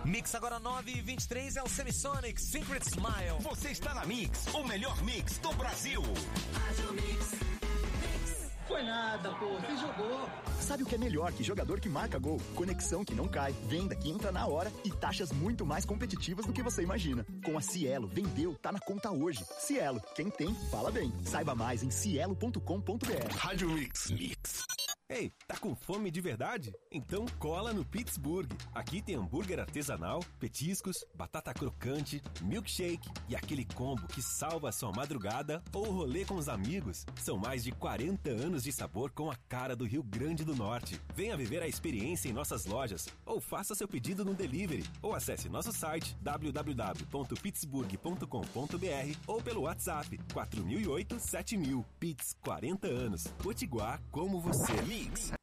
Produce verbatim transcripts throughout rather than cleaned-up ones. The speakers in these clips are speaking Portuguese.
Mix agora nove e vinte e três é o Semisonic, Secret Smile. Você está na Mix, o melhor mix do Brasil. Rádio Mix. Foi nada, pô, você jogou. Sabe o que é melhor que jogador que marca gol? Conexão que não cai, venda que entra na hora e taxas muito mais competitivas do que você imagina. Com a Cielo, vendeu, tá na conta hoje. Cielo, quem tem, fala bem. Saiba mais em cielo ponto com ponto b r. Rádio Mix. Mix. Ei, tá com fome de verdade? Então cola no Pittsburgh. Aqui tem hambúrguer artesanal, petiscos, batata crocante, milkshake e aquele combo que salva a sua madrugada ou rolê com os amigos. São mais de quarenta anos de sabor com a cara do Rio Grande do Norte. Venha viver a experiência em nossas lojas ou faça seu pedido no delivery ou acesse nosso site w w w ponto pittsburgh ponto com ponto b r ou pelo WhatsApp quatro mil e oito, sete mil. Pitts, quarenta anos. Potiguar como você. Mix.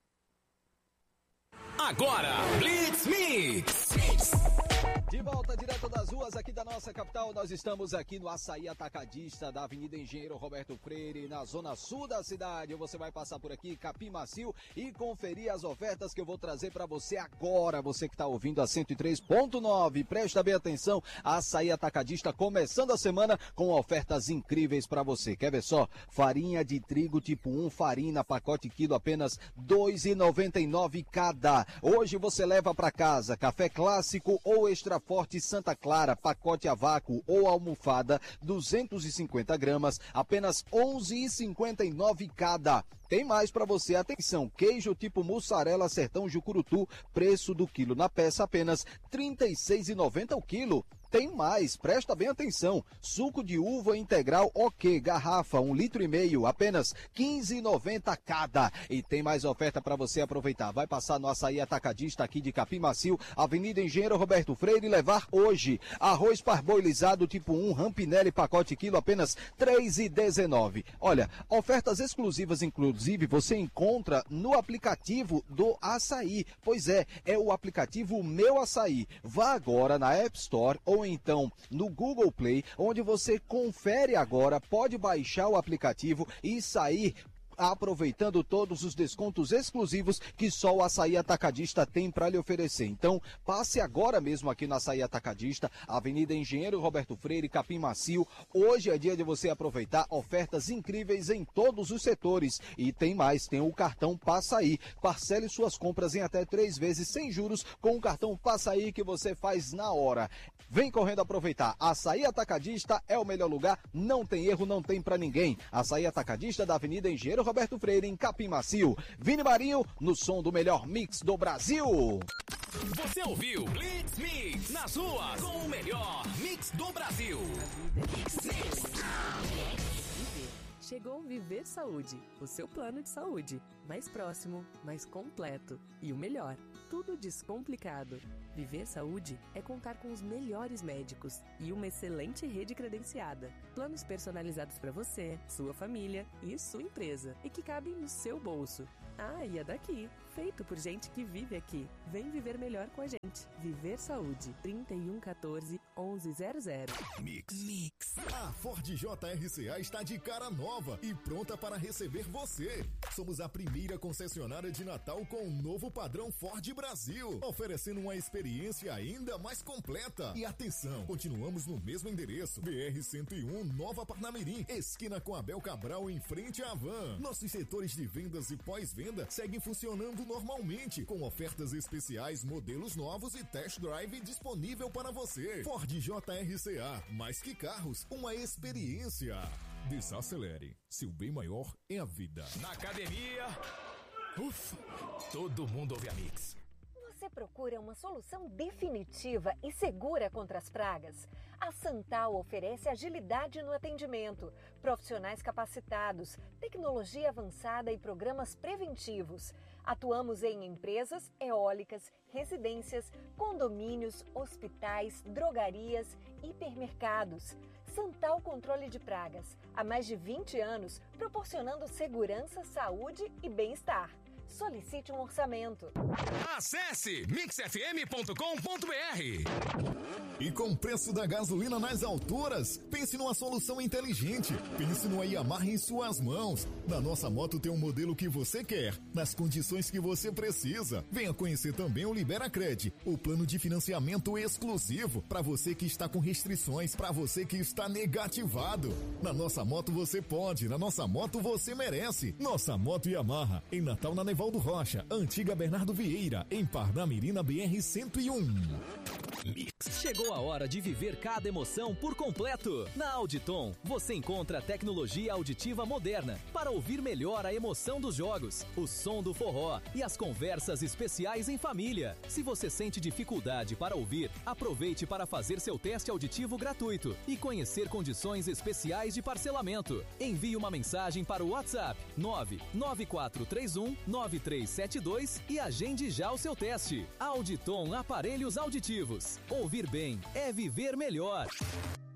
Agora, Blitz Mix. De volta direto das ruas aqui da nossa capital, nós estamos aqui no Açaí Atacadista da Avenida Engenheiro Roberto Freire, na zona sul da cidade. Você vai passar por aqui, Capim Macio, e conferir as ofertas que eu vou trazer para você agora. Você que está ouvindo a cento e três ponto nove, presta bem atenção, Açaí Atacadista começando a semana com ofertas incríveis para você. Quer ver só? Farinha de trigo tipo um, farinha, pacote quilo apenas dois reais e noventa e nove centavos cada. Hoje você leva para casa café clássico ou extra forte Santa Clara, pacote a vácuo ou almofada, duzentos e cinquenta gramas, apenas onze reais e cinquenta e nove centavos cada. Tem mais para você, atenção, queijo tipo mussarela Sertão Jucurutu, preço do quilo na peça apenas trinta e seis reais e noventa centavos o quilo. Tem mais, presta bem atenção, suco de uva integral OK, garrafa, um litro e meio, apenas quinze reais e noventa centavos cada. E tem mais oferta para você aproveitar. Vai passar no Açaí Atacadista aqui de Capim Macio, Avenida Engenheiro Roberto Freire, e levar hoje arroz parboilizado tipo um, Rampinelli, pacote quilo, apenas três reais e dezenove centavos. Olha, ofertas exclusivas, inclusive, você encontra no aplicativo do Açaí. Pois é, é o aplicativo Meu Açaí. Vá agora na App Store ou ou então no Google Play, onde você confere agora, pode baixar o aplicativo e sair aproveitando todos os descontos exclusivos que só o Açaí Atacadista tem para lhe oferecer. Então, passe agora mesmo aqui no Açaí Atacadista, Avenida Engenheiro Roberto Freire, Capim Macio. Hoje é dia de você aproveitar ofertas incríveis em todos os setores. E tem mais, tem o cartão Passaí. Parcele suas compras em até três vezes sem juros com o cartão Passaí que você faz na hora. Vem correndo aproveitar. Açaí Atacadista é o melhor lugar, não tem erro, não tem para ninguém. Açaí Atacadista da Avenida Engenheiro Roberto Freire, em Capim Macio. Vini Marinho, no som do melhor mix do Brasil. Você ouviu Blitz Mix nas ruas com o melhor mix do Brasil. Chegou Viver Saúde, o seu plano de saúde. Mais próximo, mais completo e o melhor, tudo descomplicado. Viver Saúde é contar com os melhores médicos e uma excelente rede credenciada. Planos personalizados para você, sua família e sua empresa e que cabem no seu bolso. Ah, e é daqui, feito por gente que vive aqui. Vem viver melhor com a gente. Viver Saúde, trinta e um, quatorze, onze zero zero. Mix. Mix. A Ford J R C A está de cara nova e pronta para receber você. Somos a primeira concessionária de Natal com o novo padrão Ford Brasil, oferecendo uma experiência ainda mais completa. E atenção, continuamos no mesmo endereço, B R cento e um, Nova Parnamirim, esquina com Abel Cabral, em frente à Van. Nossos setores de vendas e pós-venda seguem funcionando normalmente, com ofertas especiais, modelos novos e test drive disponível para você. Ford J R C A, mais que carros, uma experiência. Desacelere, seu bem maior é a vida. Na academia, ufa, todo mundo ouve a Mix. Você procura uma solução definitiva e segura contra as pragas? A Santal oferece agilidade no atendimento, profissionais capacitados, tecnologia avançada e programas preventivos. Atuamos em empresas, eólicas, residências, condomínios, hospitais, drogarias, hipermercados. Santal Controle de Pragas, há mais de vinte anos, proporcionando segurança, saúde e bem-estar. Solicite um orçamento. Acesse mix f m ponto com ponto b r. E com o preço da gasolina nas alturas, pense numa solução inteligente. Pense numa Yamaha em suas mãos. Na nossa moto tem um modelo que você quer, nas condições que você precisa. Venha conhecer também o Liberacred, o plano de financiamento exclusivo para você que está com restrições, para você que está negativado. Na nossa moto você pode, na nossa moto você merece. Nossa Moto Yamaha, em Natal na Nevaldo Rocha, antiga Bernardo Vieira, em Parnamirim na B R cento e um. Chegou a hora de viver cada emoção por completo. Na Auditon, você encontra tecnologia auditiva moderna para ouvir melhor a emoção dos jogos, o som do forró e as conversas especiais em família. Se você sente dificuldade para ouvir, aproveite para fazer seu teste auditivo gratuito e conhecer condições especiais de parcelamento. Envie uma mensagem para o WhatsApp nove nove quatro três um nove três sete dois e agende já o seu teste. Auditon Aparelhos Auditivos. Ouvir bem é viver melhor.